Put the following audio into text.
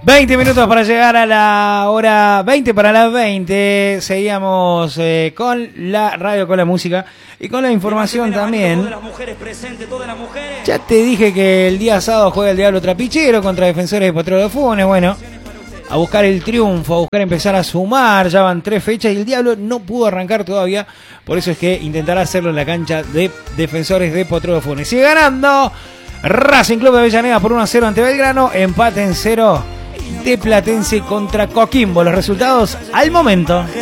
20 minutos para llegar a la hora 20 para las 20. Seguíamos con la radio, con la música y con la información también. Ya te dije que el día sábado juega el Diablo Trapichero contra Defensores de Potrero de Funes. Bueno, a buscar el triunfo, a buscar empezar a sumar. Ya van 3 fechas y el Diablo no pudo arrancar todavía. Por eso es que intentará hacerlo en la cancha de Defensores de Potrero de Funes. Sigue ganando Racing Club de Avellaneda por 1-0 ante Belgrano. Empate en 0 de Platense contra Coquimbo. Los resultados al momento.